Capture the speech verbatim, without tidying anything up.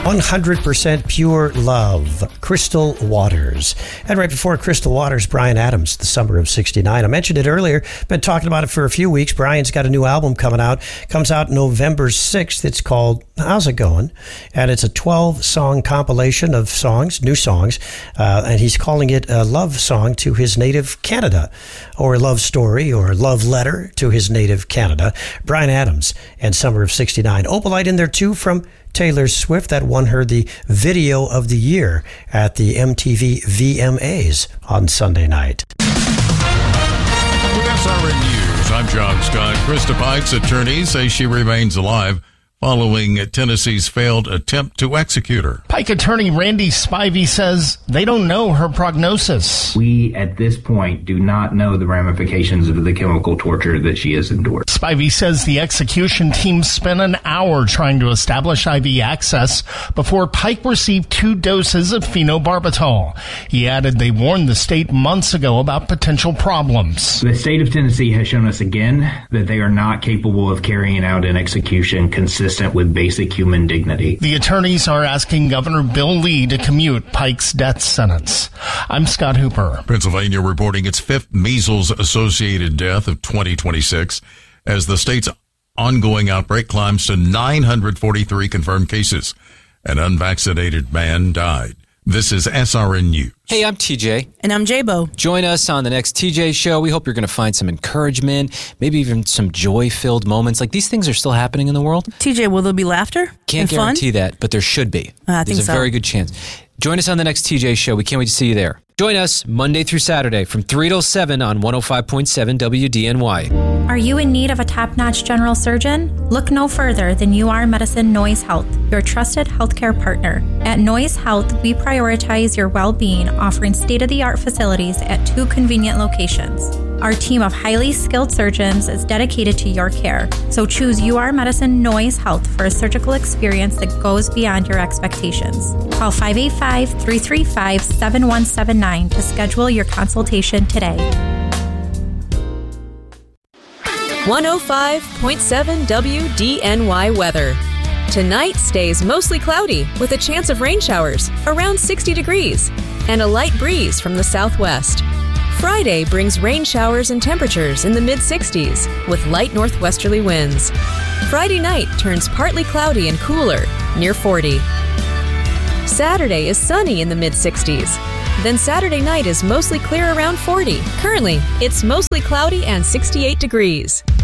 one hundred percent pure love, Crystal Waters. And right before Crystal Waters, Bryan Adams, The Summer of sixty-nine. I mentioned it earlier, been talking about it for a few weeks. Bryan's got a new album coming out. Comes out November sixth. It's called How's It Going? And it's a twelve-song compilation of songs, new songs, uh, and he's calling it a love song to his native Canada, or a love story, or a love letter to his native Canada. Bryan Adams and Summer of sixty-nine. Opalite in there too from Taylor Swift. That won her the Video of the Year at the M T V V M As on Sunday night. With S R N News, I'm John Scott. Krista Pike's attorneys say she remains alive following Tennessee's failed attempt to execute her. Pike attorney Randy Spivey says they don't know her prognosis. We, at this point, do not know the ramifications of the chemical torture that she has endured. Spivey says the execution team spent an hour trying to establish I V access before Pike received two doses of phenobarbital. He added they warned the state months ago about potential problems. The state of Tennessee has shown us again that they are not capable of carrying out an execution consistent with basic human dignity. The attorneys are asking Governor Bill Lee to commute Pike's death sentence. I'm Scott Hooper. Pennsylvania reporting its fifth measles-associated death of twenty twenty-six as the state's ongoing outbreak climbs to nine hundred forty-three confirmed cases. An unvaccinated man died. This is S R N News. Hey, I'm T J. And I'm J-Bo. Join us on the next T J Show. We hope you're going to find some encouragement, maybe even some joy-filled moments. Like, these things are still happening in the world. T J, will there be laughter? Can't and guarantee fun? that, but there should be. Uh, I There's think a so. very good chance. Join us on the next T J Show. We can't wait to see you there. Join us Monday through Saturday from three till seven on one oh five point seven W D N Y. Are you in need of a top-notch general surgeon? Look no further than U R Medicine Noise Health, your trusted healthcare partner. At Noise Health, we prioritize your well-being, offering state-of-the-art facilities at two convenient locations. Our team of highly skilled surgeons is dedicated to your care, so choose U R Medicine Noise Health for a surgical experience that goes beyond your expectations. Call five eight five, three three five, seven one seven nine to schedule your consultation today. one oh five point seven W D N Y weather. Tonight stays mostly cloudy with a chance of rain showers around sixty degrees and a light breeze from the southwest. Friday brings rain showers and temperatures in the mid-sixties with light northwesterly winds. Friday night turns partly cloudy and cooler, near forty. Saturday is sunny in the mid-sixties. Then Saturday night is mostly clear around forty. Currently, it's mostly cloudy and sixty-eight degrees.